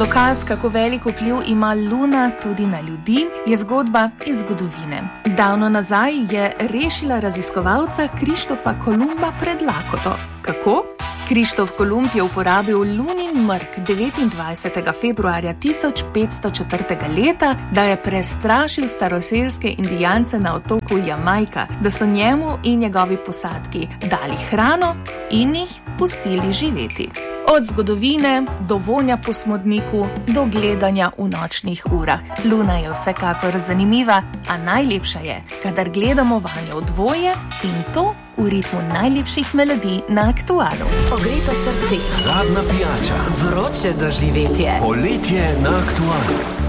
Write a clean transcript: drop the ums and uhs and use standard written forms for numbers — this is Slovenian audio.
Dokaz, kako velik vpliv ima Luna tudi na ljudi, je zgodba iz zgodovine. Davno nazaj je rešila raziskovalca Krištofa Kolumba pred lakoto. Kako? Krištof Kolumb je uporabil lunin mrk 29. februarja 1504. leta, da je prestrašil staroselske indijance na otoku Jamajka, da so njemu in njegovi posadki dali hrano in jih pustili živeti. Od zgodovine do vonja po smodniku do gledanja v nočnih urah. Luna je vsekakor zanimiva, a najlepša je, kadar gledamo vanjo v dvoje in to v ritmu najlepših melodij na Aktualu. Ogreto srce, hladna pijača, vroče doživetje, poletje na Aktualu.